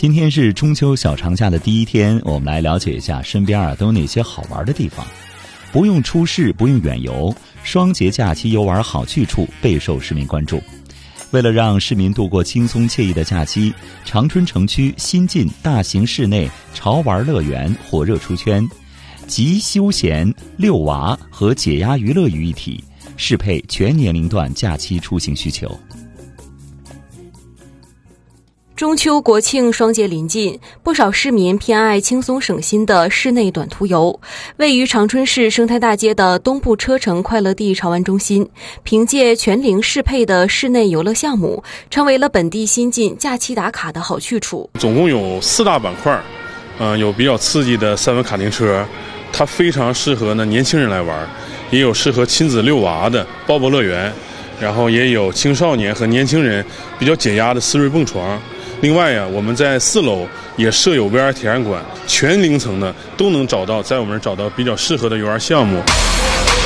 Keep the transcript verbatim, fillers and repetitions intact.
今天是中秋小长假的第一天，我们来了解一下身边啊都有哪些好玩的地方。不用出市，不用远游，双节假期游玩好去处备受市民关注。为了让市民度过轻松惬意的假期，长春城区新进大型室内潮玩乐园火热出圈，集休闲、遛娃和解压娱乐于一体，适配全年龄段假期出行需求。 中秋国庆双节临近，不少市民偏爱轻松省心的室内短途游。位于长春市生态大街的东部车城快乐地潮玩中心，凭借全龄适配的室内游乐项目，成为了本地新晋假期打卡的好去处。 总共有四大板块，嗯、呃，有比较刺激的三轮卡丁车，它非常适合呢年轻人来玩，也有适合亲子遛娃的抱抱乐园，然后也有青少年和年轻人比较解压的思锐蹦床。另外呀，我们在四楼也设有 V R 体验馆，全龄层呢都能找到，在我们找到比较适合的游玩项目。